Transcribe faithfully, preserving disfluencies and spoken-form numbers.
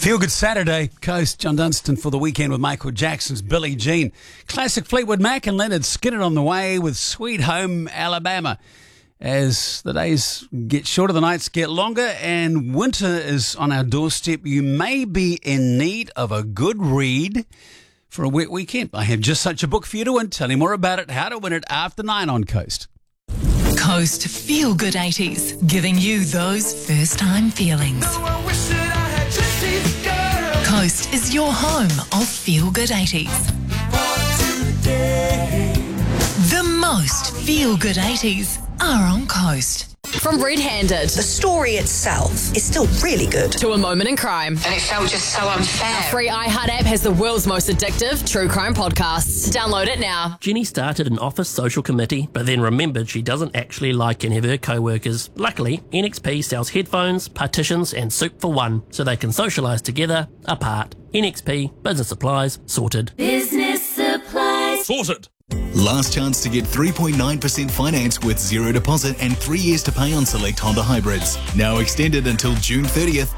Feel Good Saturday, Coast, John Dunstan for the weekend with Michael Jackson's Billie Jean. Classic Fleetwood Mac and Leonard Skinner on the way with Sweet Home Alabama. As the days get shorter, the nights get longer, and winter is on our doorstep, you may be in need of a good read for a wet weekend. I have just such a book for you to win. Tell you more about it, how to win it after nine on Coast. Coast Feel Good eighties, giving you those first-time feelings. Coast is your home of Feel Good eighties. The most Feel Good eighties are on Coast. From Red Handed, the story itself is still really good, to A Moment in Crime. And it felt just so unfair. Our free iHeart app has the world's most addictive true crime podcasts. Download it now. Jenny started an office social committee, but then remembered she doesn't actually like any of her co-workers. Luckily, N X P sells headphones, partitions and soup for one, so they can socialise together, apart. N X P, business supplies, sorted. Business supplies. Sorted. Last chance to get three point nine percent finance with zero deposit and three years to pay on select Honda hybrids. Now extended until June thirtieth.